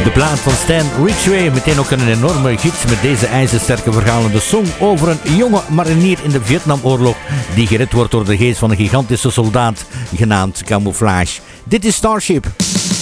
De plaat van Stan Ridgway, meteen ook een enorme hit met deze ijzersterke verhalende song over een jonge marinier in de Vietnamoorlog die gered wordt door de geest van een gigantische soldaat genaamd Camouflage. Dit is Starship.